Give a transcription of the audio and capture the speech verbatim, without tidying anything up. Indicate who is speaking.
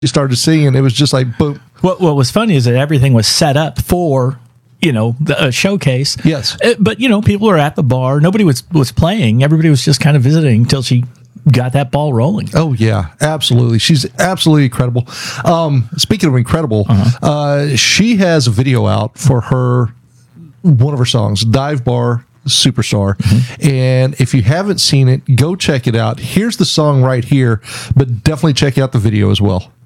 Speaker 1: she started singing. It was just like boom.
Speaker 2: What What was funny is that everything was set up for, you know, the uh, showcase.
Speaker 1: Yes.
Speaker 2: Uh, but, you know, people were at the bar. Nobody was, was playing. Everybody was just kind of visiting until she got that ball rolling.
Speaker 1: Oh, yeah, absolutely. She's absolutely incredible. Um, speaking of incredible, uh-huh. uh, she has a video out for her, one of her songs, Dive Bar Superstar. Mm-hmm. And if you haven't seen it, go check it out. Here's the song right here, but definitely check out the video as well.